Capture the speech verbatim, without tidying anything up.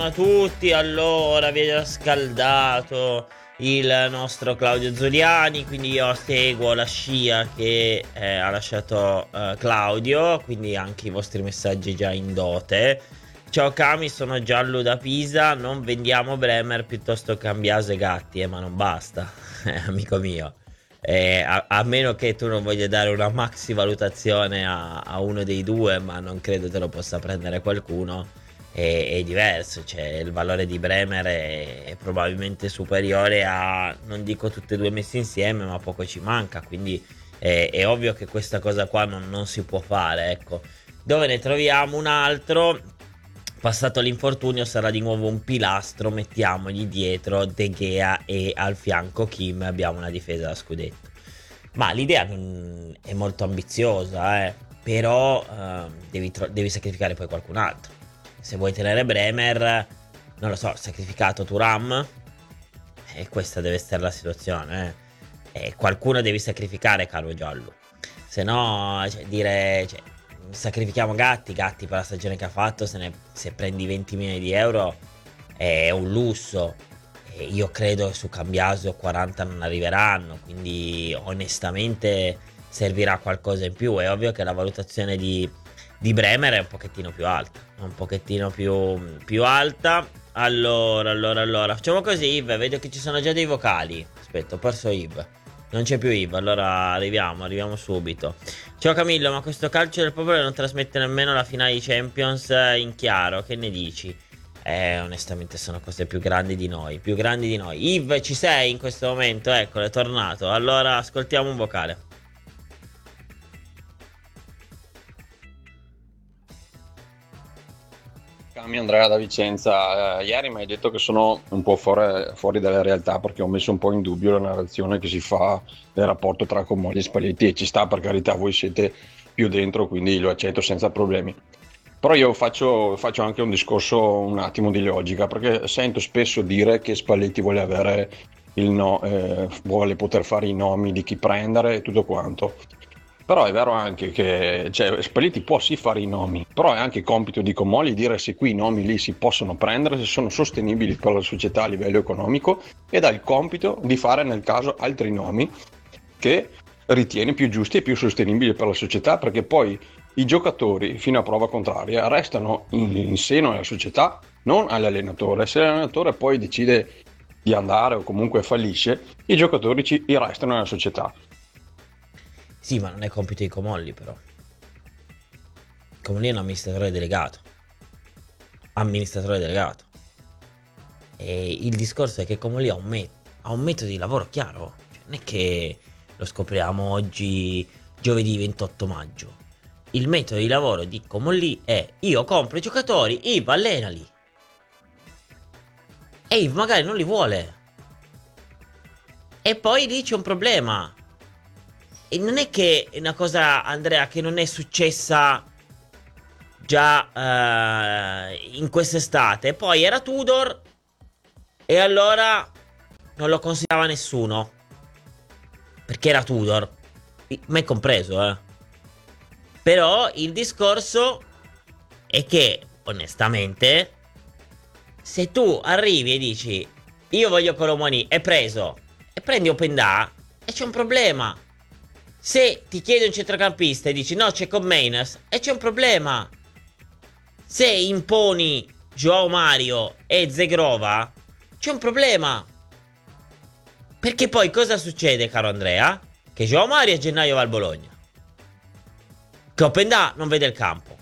Ciao a tutti, allora vi ho scaldato il nostro Claudio Zuliani, quindi io seguo la scia che eh, ha lasciato eh, Claudio, quindi anche i vostri messaggi già in dote. Ciao Cami, sono Giallo da Pisa, non vendiamo Bremer piuttosto che Ambiase e Gatti, eh, ma non basta, eh, amico mio. Eh, a, a meno che tu non voglia dare una maxi valutazione a, a uno dei due, ma non credo te lo possa prendere qualcuno è, è diverso, cioè il valore di Bremer è, è probabilmente superiore a, non dico tutte e due messe insieme, ma poco ci manca, quindi è, è ovvio che questa cosa qua non, non si può fare, ecco. Dove ne troviamo un altro? Passato l'infortunio sarà di nuovo un pilastro, mettiamogli dietro De Gea e al fianco Kim abbiamo una difesa da scudetto. Ma l'idea non è molto ambiziosa, eh. Però eh, devi, tro- devi sacrificare poi qualcun altro. Se vuoi tenere Bremer, non lo so, sacrificato Thuram. E questa deve essere la situazione, eh. E qualcuno devi sacrificare, caro Giallo. Se no, cioè, dire, cioè, sacrifichiamo Gatti. Gatti per la stagione che ha fatto, se, ne, se prendi venti milioni di euro è un lusso. E io credo che su Cambiasio quaranta non arriveranno, quindi onestamente servirà qualcosa in più. È ovvio che la valutazione di, di Bremer è un pochettino più alta, un pochettino più, più alta. Allora, allora, allora, facciamo così, Yves, vedo che ci sono già dei vocali. Aspetta, ho perso Yves. Non c'è più Yves, allora arriviamo, arriviamo subito. Ciao Camillo, ma questo calcio del popolo non trasmette nemmeno la finale di Champions in chiaro, che ne dici? Eh, onestamente sono cose più grandi di noi, più grandi di noi. Yves, ci sei in questo momento? Eccolo, è tornato. Allora, ascoltiamo un vocale. Cami Andrea da Vicenza, Eh, ieri mi hai detto che sono un po' fuori, fuori dalla realtà perché ho messo un po' in dubbio la narrazione che si fa del rapporto tra Comolli e Spalletti e ci sta, per carità, voi siete più dentro, quindi lo accetto senza problemi. Però io faccio, faccio anche un discorso un attimo di logica, perché sento spesso dire che Spalletti vuole avere il no, eh, vuole poter fare i nomi di chi prendere e tutto quanto. Però è vero anche che cioè, Spalletti può sì fare i nomi, però è anche compito di Comolli dire se qui i nomi lì si possono prendere, se sono sostenibili per la società a livello economico, ed ha il compito di fare nel caso altri nomi che ritiene più giusti e più sostenibili per la società, perché poi i giocatori, fino a prova contraria, restano in, in seno alla società, non all'allenatore. Se l'allenatore poi decide di andare o comunque fallisce, i giocatori ci restano nella società. Sì, ma non è compito di Comolli, però. Comolli è un amministratore delegato. Amministratore delegato. E il discorso è che Comolli ha un, me- ha un metodo di lavoro chiaro. Cioè, non è che lo scopriamo oggi, giovedì ventotto maggio. Il metodo di lavoro di Comolli è: io compro i giocatori, Yves allenali. E Yves magari non li vuole. E poi lì c'è un problema. E non è che è una cosa, Andrea, che non è successa già eh, in quest'estate. Poi era Tudor e allora non lo considerava nessuno. Perché era Tudor. Me compreso, eh. Però il discorso è che, onestamente, se tu arrivi e dici io voglio Colomoni, è preso, e prendi Openda, e c'è un problema. Se ti chiede un centrocampista e dici no, c'è Commenas, e c'è un problema. Se imponi Joao Mario e Zegrova, c'è un problema. Perché poi cosa succede, caro Andrea? Che Joao Mario a gennaio va al Bologna, che Openda non vede il campo,